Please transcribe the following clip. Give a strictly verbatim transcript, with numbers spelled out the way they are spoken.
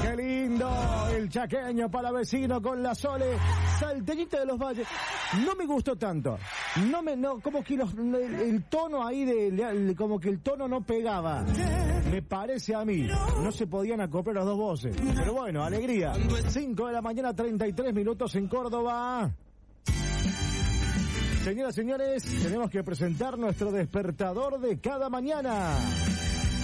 ¡Qué lindo! El chaqueño para vecino con la Sole. Salteñita de los Valles. No me gustó tanto. No me, no, como que los, el, el tono ahí de, de, como que el tono no pegaba. Me parece a mí. No se podían acoplar las dos voces. Pero bueno, alegría. cinco de la mañana, treinta y tres minutos en Córdoba. Señoras y señores, tenemos que presentar nuestro despertador de cada mañana.